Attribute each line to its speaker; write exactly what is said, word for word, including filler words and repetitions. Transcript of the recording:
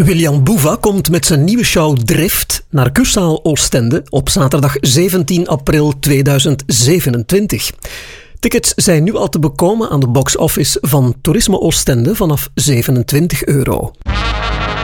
Speaker 1: William Boeva komt met zijn nieuwe show Drift naar Kurzaal Oostende op zaterdag zeventien april tweeduizend zevenentwintig. Tickets zijn nu al te bekomen aan de box-office van Toerisme Oostende vanaf zevenentwintig euro.